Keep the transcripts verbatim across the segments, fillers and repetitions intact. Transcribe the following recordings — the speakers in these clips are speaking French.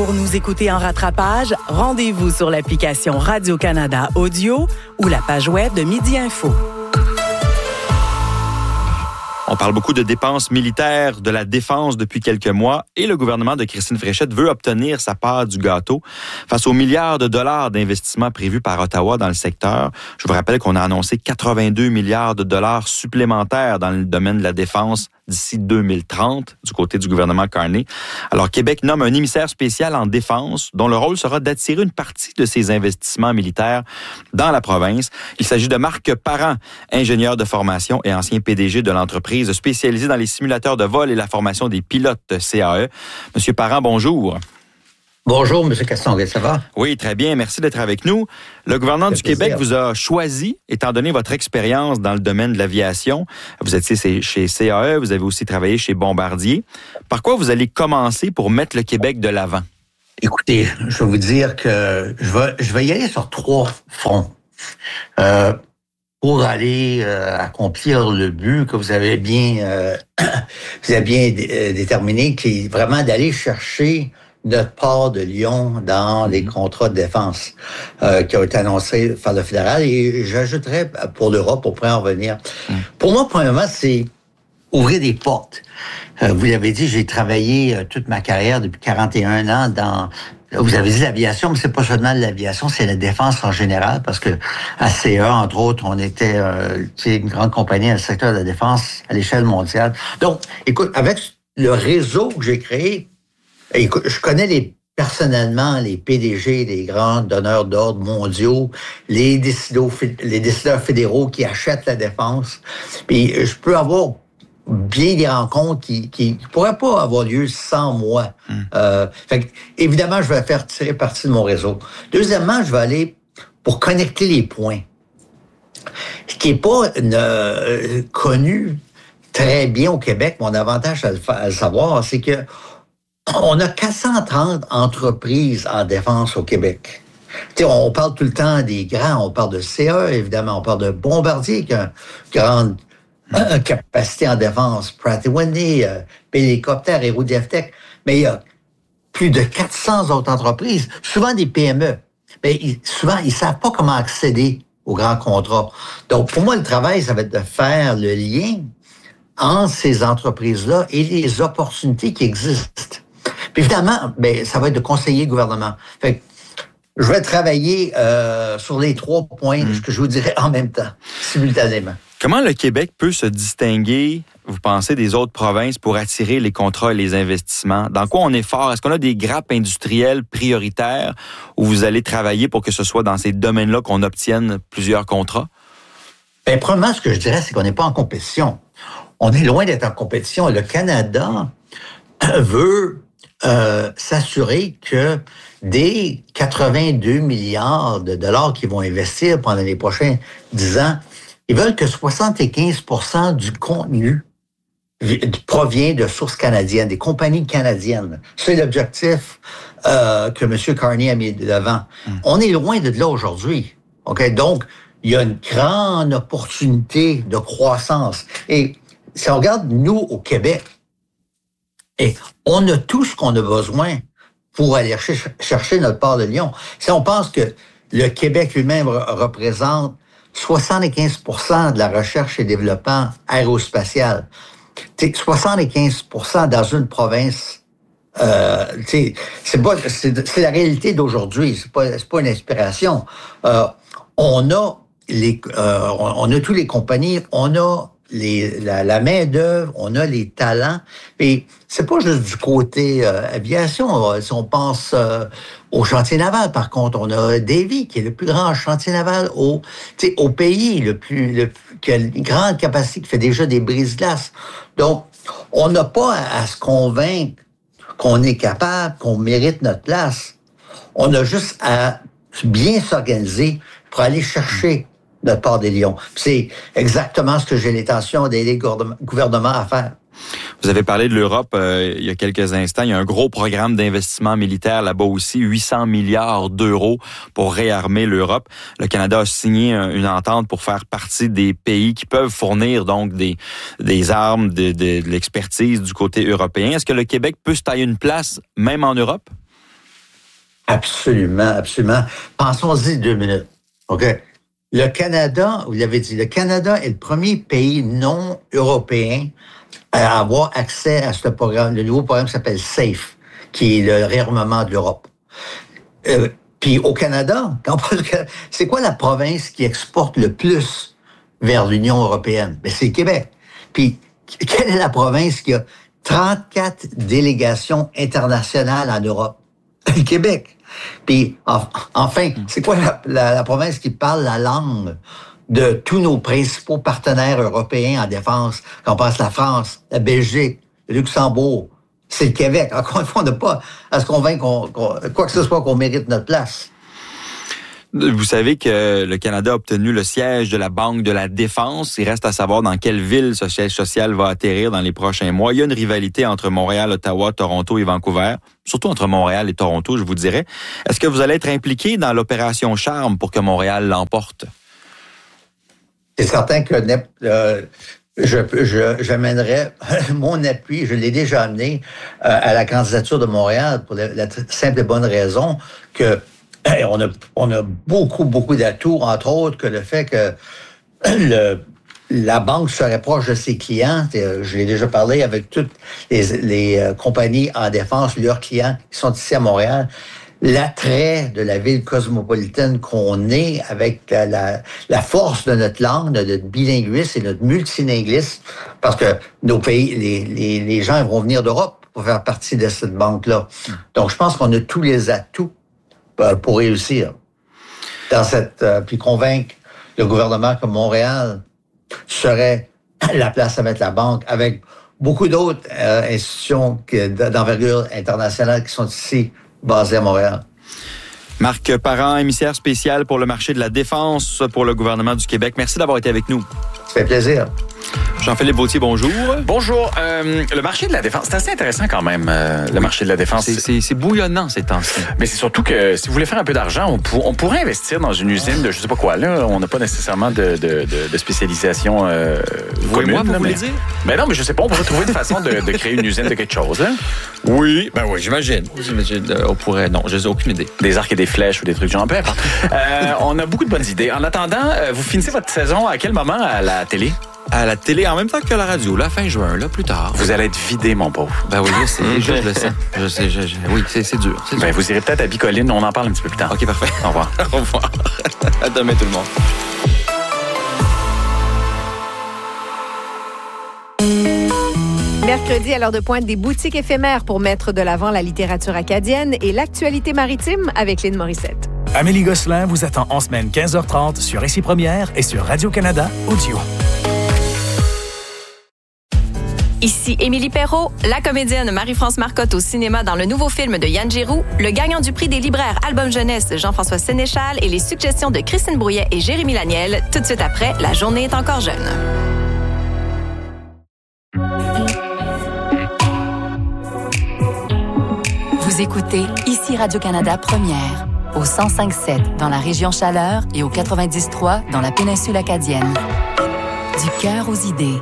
Pour nous écouter en rattrapage, rendez-vous sur l'application Radio-Canada Audio ou la page web de Midi Info. On parle beaucoup de dépenses militaires, de la défense depuis quelques mois et le gouvernement de Christine Fréchette veut obtenir sa part du gâteau face aux milliards de dollars d'investissements prévus par Ottawa dans le secteur. Je vous rappelle qu'on a annoncé quatre-vingt-deux milliards de dollars supplémentaires dans le domaine de la défense d'ici deux mille trente du côté du gouvernement Carney. Alors, Québec nomme un émissaire spécial en défense dont le rôle sera d'attirer une partie de ces investissements militaires dans la province. Il s'agit de Marc Parent, ingénieur de formation et ancien P D G de l'entreprise spécialisée dans les simulateurs de vol et la formation des pilotes C A E. Monsieur Parent, bonjour. Bonjour, M. Castonguay, ça va? Oui, très bien. Merci d'être avec nous. Le gouvernement du Québec vous a choisi, étant donné votre expérience dans le domaine de l'aviation. Vous étiez chez C A E, vous avez aussi travaillé chez Bombardier. Par quoi vous allez commencer pour mettre le Québec de l'avant? Écoutez, je vais vous dire que je vais, je vais y aller sur trois fronts. Euh, pour aller euh, accomplir le but que vous avez bien, euh, vous avez bien d- déterminé, qui est vraiment d'aller chercher notre part de Lyon dans les contrats de défense euh, qui ont été annoncés par le fédéral. Et j'ajouterais pour l'Europe, pour pouvoir en revenir. Mmh. Pour moi, premièrement, c'est ouvrir des portes. Euh, vous l'avez dit, j'ai travaillé euh, toute ma carrière depuis quarante et un ans dans... Vous avez dit l'aviation, mais c'est pas seulement l'aviation, c'est la défense en général, parce que à C A E, entre autres, on était euh, une grande compagnie dans le secteur de la défense à l'échelle mondiale. Donc, écoute, avec le réseau que j'ai créé, écoute, je connais les, personnellement les P D G des grands donneurs d'ordre mondiaux, les décideurs, les décideurs fédéraux qui achètent la défense. Puis je peux avoir bien des rencontres qui qui pourraient pas avoir lieu sans moi. Mmh. Euh, fait que, évidemment, je vais faire tirer parti de mon réseau. Deuxièmement, je vais aller pour connecter les points. Ce qui est pas euh, connu très bien au Québec, mon avantage à le, à le savoir, c'est que on a quatre cent trente entreprises en défense au Québec. T'sais, on parle tout le temps des grands, on parle de C A E, évidemment, on parle de Bombardier qui a une grande euh, capacité en défense, Pratt et Whitney, euh, Hélicoptère, Aérodeftek, mais il y a plus de quatre cents autres entreprises, souvent des P M E. Mais ils, souvent, ils savent pas comment accéder aux grands contrats. Donc, pour moi, le travail, ça va être de faire le lien entre ces entreprises-là et les opportunités qui existent. Puis évidemment, ben, ça va être de conseiller le gouvernement. Fait que je vais travailler euh, sur les trois points, mmh. ce que je vous dirais en même temps, simultanément. Comment le Québec peut se distinguer, vous pensez, des autres provinces pour attirer les contrats et les investissements? Dans quoi on est fort? Est-ce qu'on a des grappes industrielles prioritaires où vous allez travailler pour que ce soit dans ces domaines-là qu'on obtienne plusieurs contrats? Bien, premièrement, ce que je dirais, c'est qu'on n'est pas en compétition. On est loin d'être en compétition. Le Canada veut euh, s'assurer que des quatre-vingt-deux milliards de dollars qu'ils vont investir pendant les prochains dix ans, ils veulent que soixante-quinze pour cent du contenu provient de sources canadiennes, des compagnies canadiennes. C'est l'objectif euh, que M. Carney a mis de l'avant. Mmh. On est loin de là aujourd'hui. Ok, donc, il y a une grande opportunité de croissance. Et si on regarde, nous, au Québec, et on a tout ce qu'on a besoin pour aller chercher notre part de Lyon. Si on pense que le Québec lui-même représente soixante-quinze pour cent de la recherche et développement aérospatial, soixante-quinze pour cent dans une province, euh, c'est pas, c'est, c'est la réalité d'aujourd'hui, c'est pas, c'est pas une inspiration. Euh, on a les, euh, on a tous les compagnies, on a Les, la, la main-d'œuvre, on a les talents. Et c'est pas juste du côté euh, aviation. Si on pense euh, au chantier naval, par contre, on a Davy, qui est le plus grand chantier naval au, au pays, le plus, le, qui a une grande capacité, qui fait déjà des brises-glaces. Donc, on n'a pas à, à se convaincre qu'on est capable, qu'on mérite notre place. On a juste à bien s'organiser pour aller chercher notre part des lions. C'est exactement ce que j'ai l'intention d'aider le gouvernement à faire. Vous avez parlé de l'Europe euh, il y a quelques instants. Il y a un gros programme d'investissement militaire là-bas aussi, huit cents milliards d'euros pour réarmer l'Europe. Le Canada a signé un, une entente pour faire partie des pays qui peuvent fournir donc des, des armes, de, de, de l'expertise du côté européen. Est-ce que le Québec peut se tailler une place même en Europe? Absolument, absolument. Pensons-y deux minutes. OK? Le Canada, vous l'avez dit, le Canada est le premier pays non européen à avoir accès à ce programme, le nouveau programme qui s'appelle SAFE, qui est le réarmement de l'Europe. Euh, puis au Canada, quand on parle du Canada, c'est quoi la province qui exporte le plus vers l'Union européenne? Ben, c'est le Québec. Puis quelle est la province qui a trente-quatre délégations internationales en Europe? Le Québec. Puis enfin, c'est quoi la, la, la province qui parle la langue de tous nos principaux partenaires européens en défense? Quand on pense à la France, la Belgique, le Luxembourg, c'est le Québec. Encore une fois, on n'a pas à se convaincre qu'on, qu'on, quoi que ce soit qu'on mérite notre place. Vous savez que le Canada a obtenu le siège de la Banque de la Défense. Il reste à savoir dans quelle ville ce siège social va atterrir dans les prochains mois. Il y a une rivalité entre Montréal, Ottawa, Toronto et Vancouver, surtout entre Montréal et Toronto, je vous dirais. Est-ce que vous allez être impliqué dans l'opération Charme pour que Montréal l'emporte? C'est certain que euh, je, je, j'amènerai mon appui, je l'ai déjà amené euh, à la candidature de Montréal pour la, la simple et bonne raison que On a, on a beaucoup, beaucoup d'atouts, entre autres que le fait que le, la banque serait proche de ses clients. Je l'ai déjà parlé avec toutes les, les compagnies en défense, leurs clients qui sont ici à Montréal. L'attrait de la ville cosmopolitaine qu'on est avec la, la, la force de notre langue, de notre bilinguisme et notre multilinguisme, parce que nos pays, les, les, les gens vont venir d'Europe pour faire partie de cette banque-là. Donc, je pense qu'on a tous les atouts pour réussir dans cette euh, puis convaincre le gouvernement que Montréal serait la place à mettre la banque avec beaucoup d'autres euh, institutions que, d'envergure internationale qui sont ici basées à Montréal. Marc Parent, émissaire spécial pour le marché de la défense pour le gouvernement du Québec. Merci d'avoir été avec nous. Ça fait plaisir. Jean-Philippe Vautier, bonjour. Bonjour. Euh, le marché de la défense, c'est assez intéressant quand même, euh, le marché de la défense. C'est, c'est, c'est bouillonnant ces temps-ci. Mais c'est surtout que si vous voulez faire un peu d'argent, on, pour, on pourrait investir dans une usine de je sais pas quoi. Là, on n'a pas nécessairement de, de, de, de spécialisation euh, vous commune. Et moi, vous là, voulez mais, dire? Ben non, mais je sais pas, on pourrait trouver une façon de, de créer une usine de quelque chose. Hein? Oui, ben oui, j'imagine. j'imagine. On pourrait, non, je n'ai aucune idée. Des arcs et des flèches ou des trucs genre, peu importe. euh, on a beaucoup de bonnes idées. En attendant, vous finissez votre saison à quel moment à la télé? À la télé en même temps que la radio, là, fin juin, là, plus tard. Vous allez être vidé, mon pauvre. Ben oui, je sais, je, je le sens. Je sais, je, je, oui, c'est, c'est dur. C'est dur. Ben, vous irez peut-être à Bicoline, on en parle un petit peu plus tard. OK, parfait. Au revoir. Au revoir. À demain, tout le monde. Mercredi, à l'heure de pointe, des boutiques éphémères pour mettre de l'avant la littérature acadienne et l'actualité maritime avec Lynn Morissette. Amélie Gosselin vous attend en semaine quinze heures trente sur Récit Première et sur Radio-Canada Audio. Ici Émilie Perrault, la comédienne Marie-France Marcotte au cinéma dans le nouveau film de Yann Giroux, le gagnant du prix des libraires Album Jeunesse Jean-François Sénéchal et les suggestions de Christine Brouillet et Jérémy Laniel, tout de suite après, La journée est encore jeune. Vous écoutez Ici Radio-Canada Première, au cent cinq sept dans la région Chaleur et au quatre-vingt-dix trois dans la péninsule acadienne. Du cœur aux idées.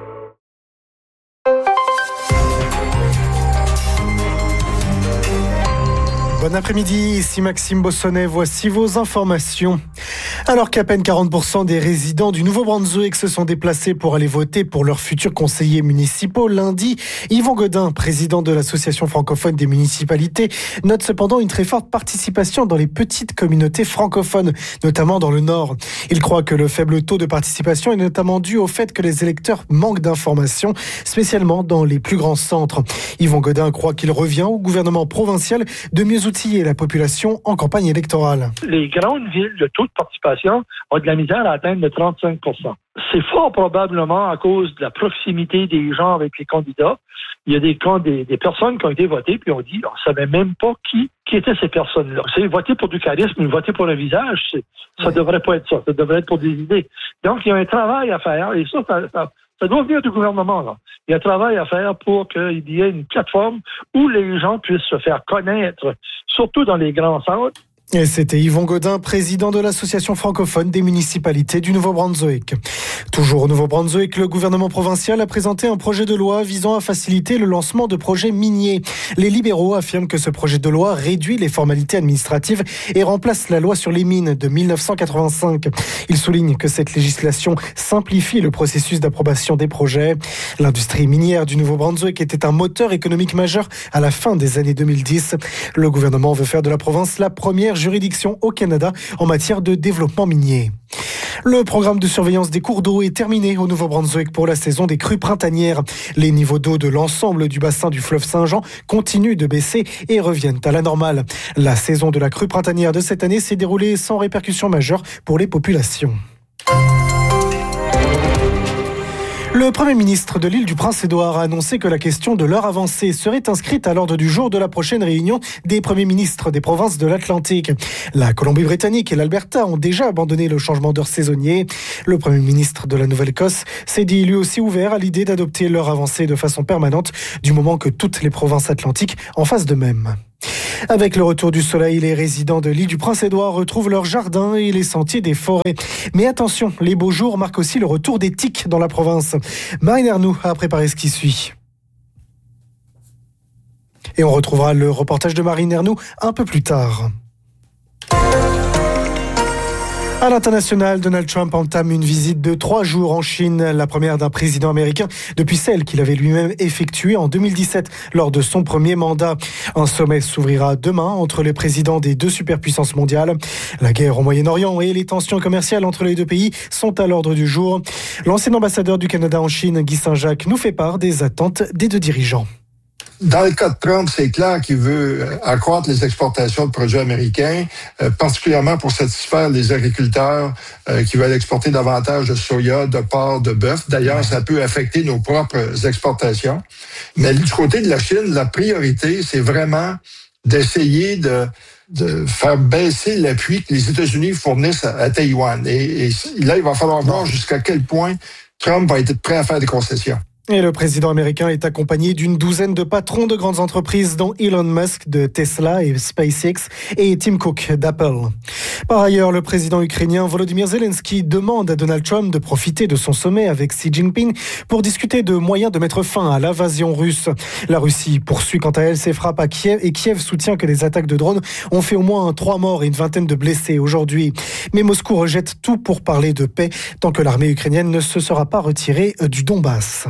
Bon après-midi, ici Maxime Bossonnet, voici vos informations. Alors qu'à peine quarante pour cent des résidents du Nouveau-Brunswick se sont déplacés pour aller voter pour leurs futurs conseillers municipaux lundi, Yvon Godin, président de l'Association francophone des municipalités, note cependant une très forte participation dans les petites communautés francophones, notamment dans le Nord. Il croit que le faible taux de participation est notamment dû au fait que les électeurs manquent d'informations, spécialement dans les plus grands centres. Yvon Godin croit qu'il revient au gouvernement provincial de mieux outiller la population en campagne électorale. Les grandes villes, le taux de participation a de la misère à atteindre le trente-cinq pour cent. C'est fort probablement à cause de la proximité des gens avec les candidats. Il y a des, des, des personnes qui ont été votées puis on dit on ne savait même pas qui, qui étaient ces personnes-là. C'est voter pour du charisme ou voter pour un visage, c'est, ça ne devrait pas être ça. Ça devrait être pour des idées. Donc, il y a un travail à faire et ça, ça, ça Ça doit venir du gouvernement, là. Il y a un travail à faire pour qu'il y ait une plateforme où les gens puissent se faire connaître, surtout dans les grands centres. Et c'était Yvon Godin, président de l'Association francophone des municipalités du Nouveau-Brunswick. Toujours au Nouveau-Brunswick, le gouvernement provincial a présenté un projet de loi visant à faciliter le lancement de projets miniers. Les libéraux affirment que ce projet de loi réduit les formalités administratives et remplace la loi sur les mines de dix-neuf cent quatre-vingt-cinq. Ils soulignent que cette législation simplifie le processus d'approbation des projets. L'industrie minière du Nouveau-Brunswick était un moteur économique majeur à la fin des années deux mille dix. Le gouvernement veut faire de la province la première juridiction au Canada en matière de développement minier. Le programme de surveillance des cours d'eau est terminé au Nouveau-Brunswick pour la saison des crues printanières. Les niveaux d'eau de l'ensemble du bassin du fleuve Saint-Jean continuent de baisser et reviennent à la normale. La saison de la crue printanière de cette année s'est déroulée sans répercussions majeures pour les populations. Le Premier ministre de l'île du Prince-Édouard a annoncé que la question de l'heure avancée serait inscrite à l'ordre du jour de la prochaine réunion des premiers ministres des provinces de l'Atlantique. La Colombie-Britannique et l'Alberta ont déjà abandonné le changement d'heure saisonnier. Le Premier ministre de la Nouvelle-Écosse s'est dit lui aussi ouvert à l'idée d'adopter l'heure avancée de façon permanente, du moment que toutes les provinces atlantiques en fassent de même. Avec le retour du soleil, les résidents de l'île du Prince-Édouard retrouvent leurs jardins et les sentiers des forêts. Mais attention, les beaux jours marquent aussi le retour des tiques dans la province. Marine Ernoux a préparé ce qui suit. Et on retrouvera le reportage de Marine Ernoux un peu plus tard. À l'international, Donald Trump entame une visite de trois jours en Chine, la première d'un président américain depuis celle qu'il avait lui-même effectuée en deux mille dix-sept lors de son premier mandat. Un sommet s'ouvrira demain entre les présidents des deux superpuissances mondiales. La guerre au Moyen-Orient et les tensions commerciales entre les deux pays sont à l'ordre du jour. L'ancien ambassadeur du Canada en Chine, Guy Saint-Jacques, nous fait part des attentes des deux dirigeants. Dans le cas de Trump, c'est clair qu'il veut accroître les exportations de produits américains, euh, particulièrement pour satisfaire les agriculteurs euh, qui veulent exporter davantage de soya, de porc, de bœuf. D'ailleurs, ça peut affecter nos propres exportations. Mais du côté de la Chine, la priorité, c'est vraiment d'essayer de, de faire baisser l'appui que les États-Unis fournissent à, à Taïwan. Et, et là, il va falloir voir jusqu'à quel point Trump va être prêt à faire des concessions. Et le président américain est accompagné d'une douzaine de patrons de grandes entreprises, dont Elon Musk de Tesla et SpaceX et Tim Cook d'Apple. Par ailleurs, le président ukrainien Volodymyr Zelensky demande à Donald Trump de profiter de son sommet avec Xi Jinping pour discuter de moyens de mettre fin à l'invasion russe. La Russie poursuit quant à elle ses frappes à Kiev et Kiev soutient que des attaques de drones ont fait au moins trois morts et une vingtaine de blessés aujourd'hui. Mais Moscou rejette tout pour parler de paix tant que l'armée ukrainienne ne se sera pas retirée du Donbass.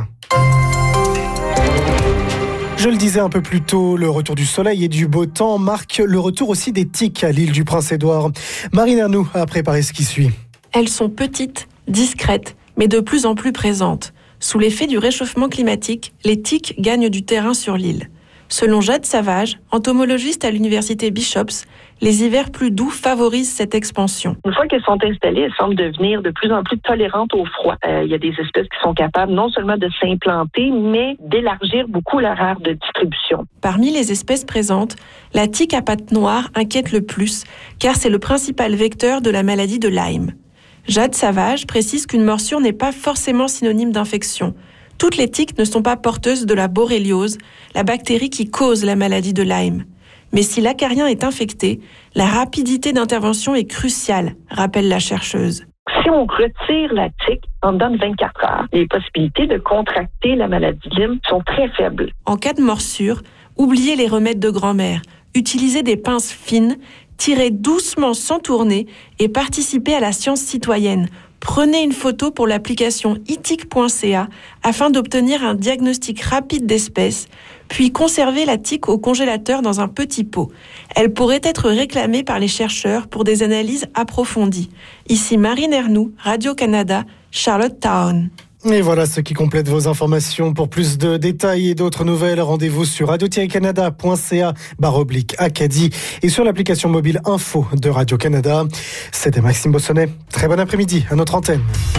Je le disais un peu plus tôt, le retour du soleil et du beau temps marque le retour aussi des tiques à l'île du Prince-Édouard. Marine Ernoux a préparé ce qui suit. Elles sont petites, discrètes, mais de plus en plus présentes. Sous l'effet du réchauffement climatique, les tiques gagnent du terrain sur l'île. Selon Jade Savage, entomologiste à l'université Bishops, les hivers plus doux favorisent cette expansion. Une fois qu'elles sont installées, elles semblent devenir de plus en plus tolérantes au froid. Euh, il y a des espèces qui sont capables non seulement de s'implanter, mais d'élargir beaucoup leur aire de distribution. Parmi les espèces présentes, la tique à pattes noires inquiète le plus, car c'est le principal vecteur de la maladie de Lyme. Jade Savage précise qu'une morsure n'est pas forcément synonyme d'infection. Toutes les tiques ne sont pas porteuses de la borréliose, la bactérie qui cause la maladie de Lyme. Mais si l'acarien est infecté, la rapidité d'intervention est cruciale, rappelle la chercheuse. Si on retire la tique en dedans de vingt-quatre heures, les possibilités de contracter la maladie de Lyme sont très faibles. En cas de morsure, oubliez les remèdes de grand-mère. Utilisez des pinces fines, tirez doucement sans tourner et participez à la science citoyenne. Prenez une photo pour l'application itic point c a afin d'obtenir un diagnostic rapide d'espèce, puis conservez la tique au congélateur dans un petit pot. Elle pourrait être réclamée par les chercheurs pour des analyses approfondies. Ici Marine Ernoux, Radio-Canada, Charlottetown. Et voilà ce qui complète vos informations. Pour plus de détails et d'autres nouvelles, rendez-vous sur radio tiret canada point c a barre oblique Acadie et sur l'application mobile Info de Radio-Canada. C'était Maxime Bossonnet. Très bon après-midi à notre antenne.